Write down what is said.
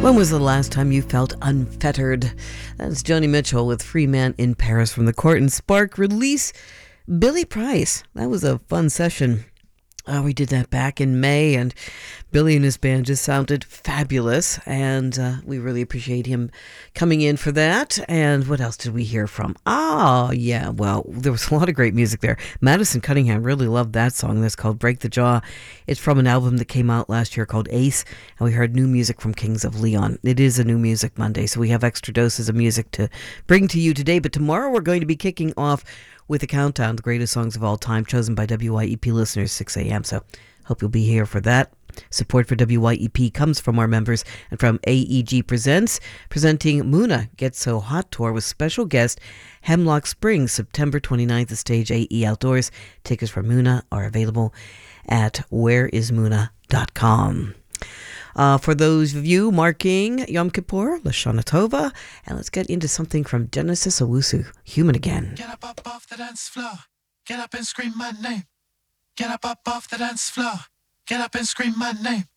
When was the last time you felt unfettered? That's Joni Mitchell with Free Man in Paris from the Court and Spark release. Billy Price. That was a fun session. We did that back in May, and Billy and his band just sounded fabulous, and we really appreciate him coming in for that. And what else did we hear from? Yeah, well, there was a lot of great music there. Madison Cunningham really loved that song. That's called Break the Jaw. It's from an album that came out last year called Ace, and we heard new music from Kings of Leon. It is a New Music Monday, so we have extra doses of music to bring to you today, but tomorrow we're going to be kicking off with a countdown, the greatest songs of all time, chosen by WYEP listeners, 6 a.m. So hope you'll be here for that. Support for WYEP comes from our members and from AEG Presents, presenting Muna Get So Hot Tour with special guest Hemlock Springs, September 29th at Stage AE Outdoors. Tickets for Muna are available at whereismuna.com. For those of you marking Yom Kippur, Lashana Tova, and let's get into something from Genesis Owusu, Human Again. Get up off the dance floor, get up and scream my name. Get up off the dance floor, get up and scream my name.